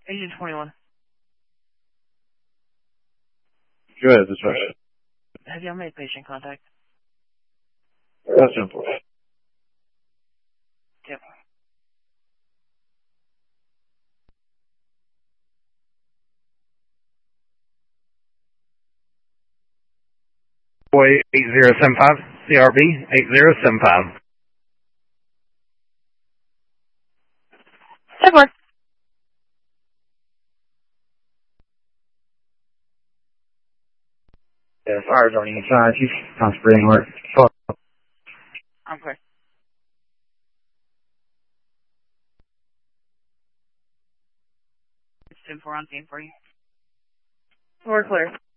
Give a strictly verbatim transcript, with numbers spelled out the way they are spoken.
Agent twenty-one. Go ahead, dispatch. Have y'all made patient contact? That's simple. Yep. Boy, eight zero seven five, C R B, eight zero seven five. Hey, Mark. Yeah, fire's on the inside. She's not spreading work. I'm clear. It's ten four on scene for you. We're clear.